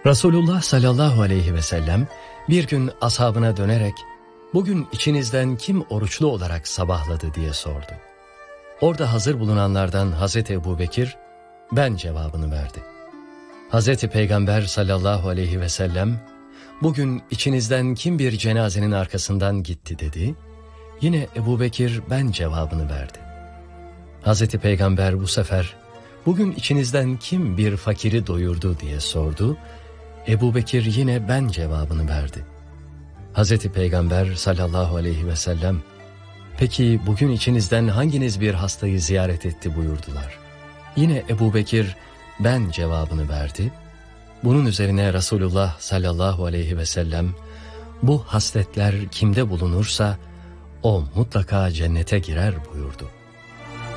Resulullah sallallahu aleyhi ve sellem bir gün ashabına dönerek "Bugün içinizden kim oruçlu olarak sabahladı?" diye sordu. Orada hazır bulunanlardan Hazreti Ebubekir "Ben" cevabını verdi. Hazreti Peygamber sallallahu aleyhi ve sellem "Bugün içinizden kim bir cenazenin arkasından gitti?" dedi. Yine Ebubekir "Ben" cevabını verdi. Hazreti Peygamber bu sefer "Bugün içinizden kim bir fakiri doyurdu?" diye sordu. Ebubekir yine "Ben" cevabını verdi. Hazreti Peygamber sallallahu aleyhi ve sellem "Peki bugün içinizden hanginiz bir hastayı ziyaret etti?" buyurdular. Yine Ebubekir "Ben" cevabını verdi. Bunun üzerine Resulullah sallallahu aleyhi ve sellem "Bu hasletler kimde bulunursa o mutlaka cennete girer" buyurdu.